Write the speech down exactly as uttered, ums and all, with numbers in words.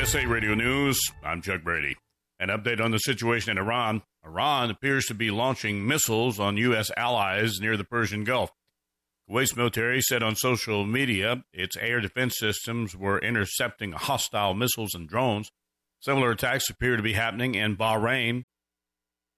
S A Radio News, I'm Chuck Brady. An update on the situation in Iran. Iran appears to be launching missiles on U S allies near the Persian Gulf. Kuwait's military said on social media its air defense systems were intercepting hostile missiles and drones. Similar attacks appear to be happening in Bahrain,